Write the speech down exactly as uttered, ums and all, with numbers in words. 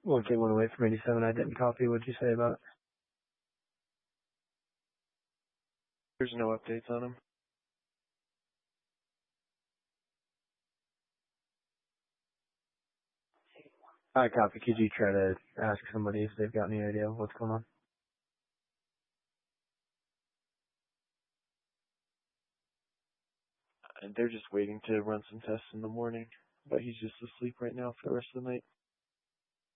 Won't take one away from eighty-seven. I didn't copy. What'd you say about it? There's no updates on him. I copy. Could you try to ask somebody if they've got any idea what's going on? And they're just waiting to run some tests in the morning, but he's just asleep right now for the rest of the night.